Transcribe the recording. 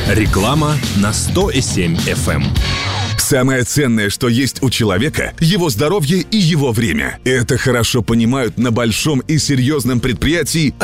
Реклама на 100,7 FM. Самое ценное, что есть у человека – его здоровье и его время. Это хорошо понимают на большом и серьезном предприятии